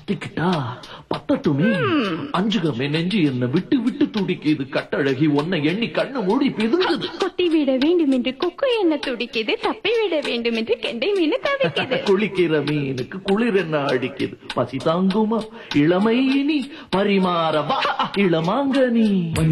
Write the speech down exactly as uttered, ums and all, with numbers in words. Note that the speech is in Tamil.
பத்திக்கிட்டா பத்தட்டுமே. அஞ்சுகமே நெஞ்சு என்ன விட்டு விட்டு துடிக்குது. கட்டழகி உன்னை எண்ணி கண்ணு மூடி பிதுங்குது. கொத்தி விட வேண்டும் என்று கொக்கு என்ன துடிக்குது. தப்பி விட வேண்டும் என்று கெண்டை மீன் தவிக்குது. குளிக்கிற மீனுக்கு குளிர் என்ன அடிக்குது. பசி தாங்குமா இளமை இனி பரிமாறவா இளமாங்கனி.